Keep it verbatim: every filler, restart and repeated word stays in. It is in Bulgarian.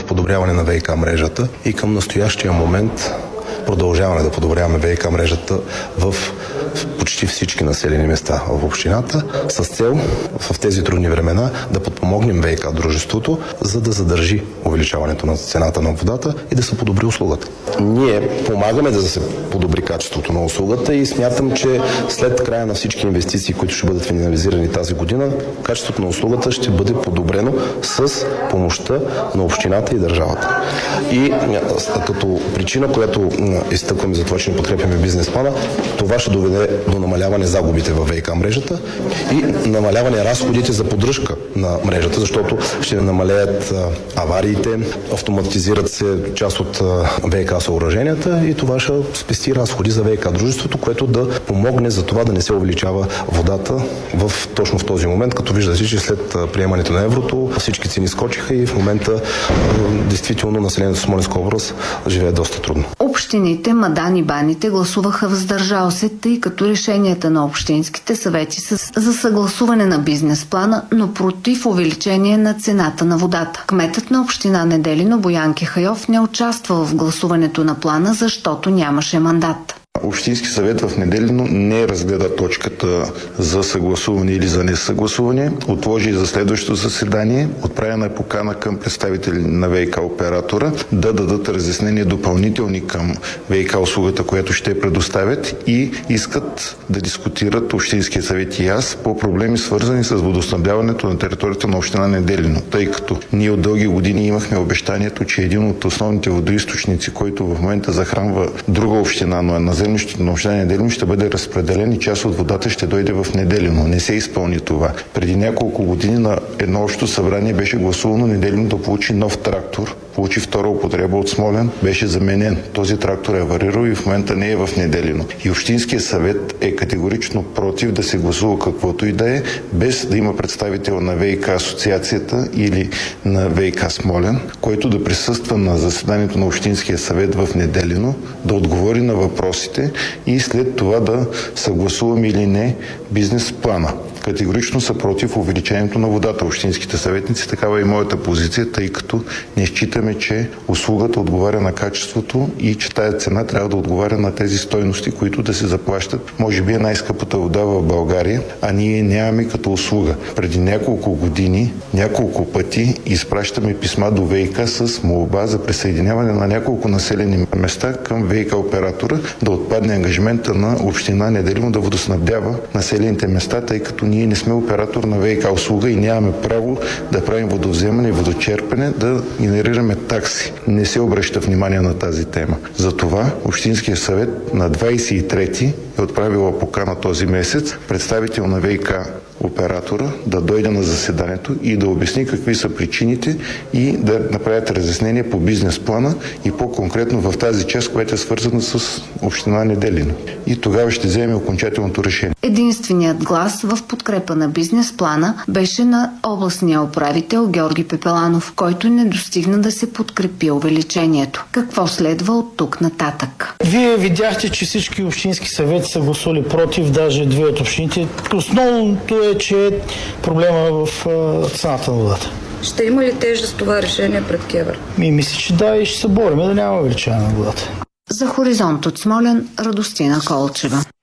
подобряване на ВиК мрежата и към настоящия момент продължаваме да подобряваме ВиК мрежата в почти всички населени места в общината с цел в тези трудни времена да подпомогнем ВиК дружеството, за да задържи увеличаването на цената на водата и да се подобри услугата. Ние помагаме да се подобри качеството на услугата и смятам, че след края на всички инвестиции, които ще бъдат финализирани тази година, качеството на услугата ще бъде подобрено с помощта на общината и държавата. И като причина, която изтъкваме за това, че не подкрепяме бизнес плана, това ще доведе до намаляване загубите във ВиК мрежата и намаляване разходите за поддръжка на мрежата, защото ще намалеят авариите, автоматизират се част от ВиК съоръженията и това ще спести разходи за ВиК дружеството, което да помогне за това да не се увеличава водата в, точно в този момент, като виждате, че след приемането на еврото всички цени скочиха и в момента действително населението в Смолянска област живее доста трудно. Общините, Мадан и Баните гласуваха въздържал се, тъй като решенията на общинските съвети са за съгласуване на бизнес плана, но против увеличение на цената на водата. Кметът на община Неделино Боян Кехайов не участва в гласуването на плана, защото нямаше мандат. Общински съвет в Неделино не разгледа точката за съгласуване или за несъгласуване, отложи за следващото заседание, отправена е покана към представители на ВиК оператора да дадат разяснения допълнителни към ВиК услугата, която ще предоставят и искат да дискутират Общинския съвет и аз по проблеми свързани с водоснабдяването на територията на община Неделино, тъй като ние от дълги години имахме обещанието, че един от основните водоизточници, който в момента захранва друга община, но е на землището на община Неделино, ще бъде разпределен и част от водата ще дойде в Неделино. Не се изпълни това. Преди няколко години на едно общо събрание беше гласувано Неделино да получи нов трактор, получи втора употреба от Смолян, беше заменен. Този трактор е аварирал и в момента не е в Неделино. И Общинския съвет е категорично против да се гласува каквото и да е, без да има представител на ВиК асоциацията или на ВиК Смолян, който да присъства на заседанието на Общинския съвет в Неделино, да отговори на въпросите и след това да съгласуваме или не бизнес плана. Категорично са против увеличението на водата. Общинските съветници, такава е и моята позиция, тъй като не считаме, че услугата отговаря на качеството и че тая цена трябва да отговаря на тези стойности, които да се заплащат. Може би е най-скъпата вода в България, а ние нямаме като услуга. Преди няколко години, няколко пъти изпращаме писма до ВиК с молба за присъединяване на няколко населени места към ВиК оператора, да отпадне ангажимента на община Неделино да водоснабдява населените места, тъй като ние не сме оператор на ВиК услуга и нямаме право да правим водовземане и водочерпене, да генерираме такси. Не се обръща внимание на тази тема. Затова Общинския съвет на двадесет и трети е отправила покана този месец представител на ВиК оператора да дойде на заседанието и да обясни какви са причините и да направят разяснение по бизнес плана и по-конкретно в тази част, която е свързана с община Неделино. И тогава ще вземе окончателното решение. Единственият глас в подкрепа на бизнес плана беше на областния управител Георги Пепеланов, който не достигна да се подкрепи увеличението. Какво следва от тук нататък? Вие видяхте, че всички общински съвети са гласували против, даже две от общините. Основното е, че проблема в цената на водата. Ще има ли тежест това решение пред КЕВР? Ми мисля, че да, и ще се борим да няма увеличаване на водата. За Хоризонт от Смолян, Радостина Колчева.